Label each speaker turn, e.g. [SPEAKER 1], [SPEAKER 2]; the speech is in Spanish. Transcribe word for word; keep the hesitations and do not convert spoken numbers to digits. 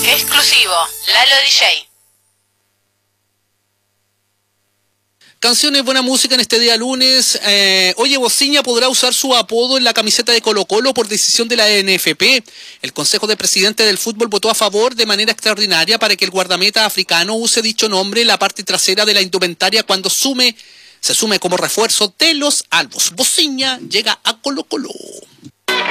[SPEAKER 1] Exclusivo, Lalo D J.
[SPEAKER 2] Canciones, buena música en este día lunes. Eh, oye, Bociña podrá usar su apodo en la camiseta de Colo Colo por decisión de la N F P. El Consejo de Presidentes del Fútbol votó a favor de manera extraordinaria para que el guardameta africano use dicho nombre en la parte trasera de la indumentaria cuando sume, se sume como refuerzo de los albos. Bociña llega a Colo Colo.